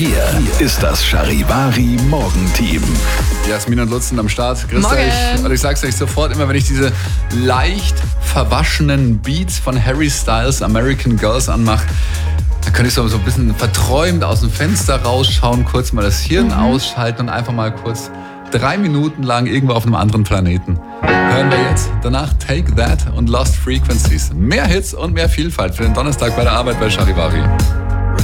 Hier ist das Charivari Morgenteam. Jasmin und Lutz sind am Start. Grüß Morgen. euch. Und ich sag's euch sofort, immer wenn ich diese leicht verwaschenen Beats von Harry Styles American Girls anmache, da könnte ich so ein bisschen verträumt aus dem Fenster rausschauen, kurz mal das Hirn ausschalten und einfach mal kurz 3 Minuten lang irgendwo auf einem anderen Planeten. Hören wir jetzt. Danach Take That und Lost Frequencies. Mehr Hits und mehr Vielfalt für den Donnerstag bei der Arbeit bei Charivari.